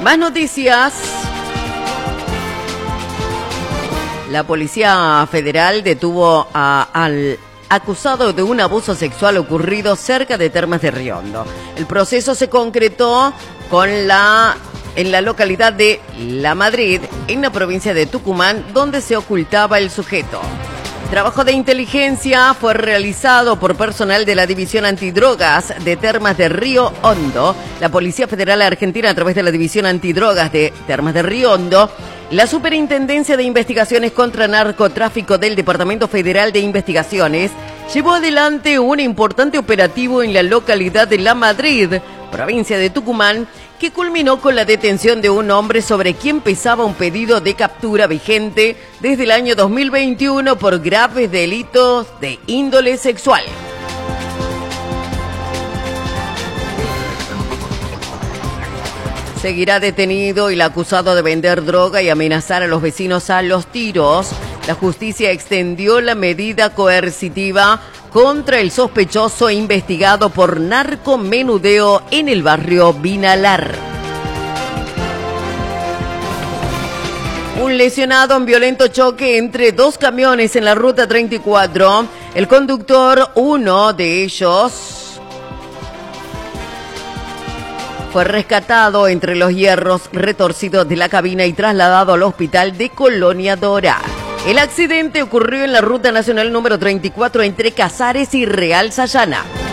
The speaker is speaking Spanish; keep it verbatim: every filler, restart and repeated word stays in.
Más noticias. La Policía Federal detuvo a, al acusado de un abuso sexual ocurrido cerca de Termas de Riondo. El proceso se concretó con la, en la localidad de La Madrid, en la provincia de Tucumán, donde se ocultaba el sujeto. El trabajo de inteligencia fue realizado por personal de la División Antidrogas de Termas de Río Hondo, la Policía Federal Argentina a través de la División Antidrogas de Termas de Río Hondo, la Superintendencia de Investigaciones contra Narcotráfico del Departamento Federal de Investigaciones llevó adelante un importante operativo en la localidad de La Madrid, provincia de Tucumán, que culminó con la detención de un hombre sobre quien pesaba un pedido de captura vigente desde el año dos mil veintiuno por graves delitos de índole sexual. Seguirá detenido el acusado de vender droga y amenazar a los vecinos a los tiros. La justicia extendió la medida coercitiva contra el sospechoso investigado por narcomenudeo en el barrio Vinalar. Un lesionado en violento choque entre dos camiones en la ruta treinta y cuatro. El conductor, uno de ellos, fue rescatado entre los hierros retorcidos de la cabina y trasladado al hospital de Colonia Dora. El accidente ocurrió en la ruta nacional número treinta y cuatro entre Casares y Real Sayana.